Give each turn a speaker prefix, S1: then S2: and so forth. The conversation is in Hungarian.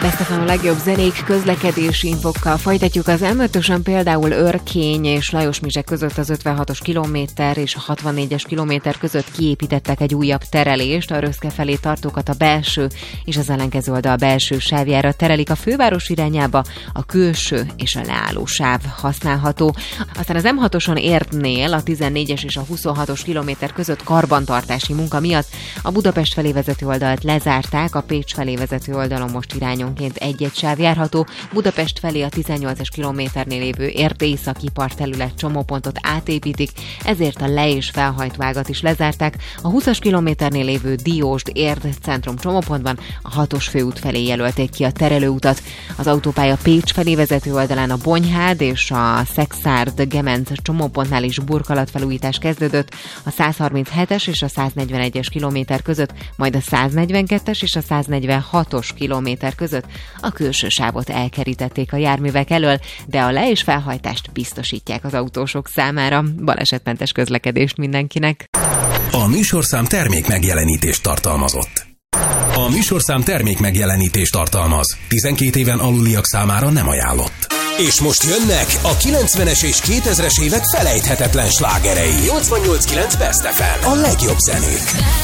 S1: Best FM a legjobb zenék közlekedési infokkal folytatjuk. Az M5-ösön például Örkény és Lajosmizse között az 56-os kilométer és a 64-es kilométer között kiépítettek egy újabb terelést. A Röszke felé tartókat a belső és az ellenkező oldal belső sávjára terelik. A főváros irányába a külső és a leálló sáv használható. Aztán az M6-oson Érdnél a 14-es és a 26-os kilométer között karbantartási munka miatt a Budapest felé vezető oldalt lezárták, a Pécs felé vezető oldalon most irányonként egy-egy sáv járható. Budapest felé a 18-es kilométernél lévő Érd-északi parterület csomópontot átépítik, ezért a le- és felhajtóágat is lezárták. A 20-as kilométernél lévő Diósd-Érd centrum csomópontban a 6-os főút felé jelölték ki a terelőutat. Az autópálya Pécs felé vezető oldalán a Bonyhád és a Szekszárd-Gemenc csomópontnál is burkolatfelújítás kezdődött, a 137-es és a 141-es kilométer között, majd a 142-es és a 146-os kilométer között a külső sávot elkerítették a járművek elől, de a le- és felhajtást biztosítják az autósok számára. Balesetmentes közlekedést mindenkinek!
S2: A műsorszám termék megjelenítést tartalmazott. A műsorszám termék megjelenítést tartalmaz. 12 éven aluliak számára nem ajánlott. És most jönnek a 90-es és 2000-es évek felejthetetlen slágerei. 88.9 Best FM. A legjobb zenék.